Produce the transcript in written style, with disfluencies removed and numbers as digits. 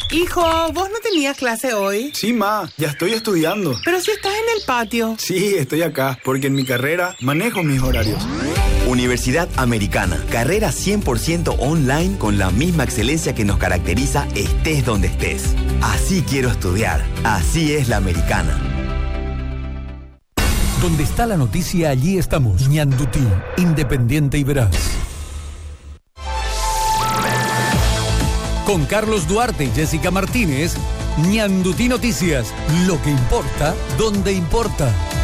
Hijo, ¿vos no tenías clase hoy? Sí, ma, ya estoy estudiando. Pero si estás en el patio. Sí, estoy acá, porque en mi carrera manejo mis horarios. Universidad Americana, carrera 100% online con la misma excelencia que nos caracteriza estés donde estés. Así quiero estudiar, así es la Americana. Donde está la noticia, allí estamos. Ñandutí, independiente y veraz. Con Carlos Duarte y Jessica Martínez, Ñandutí Noticias. Lo que importa, donde importa.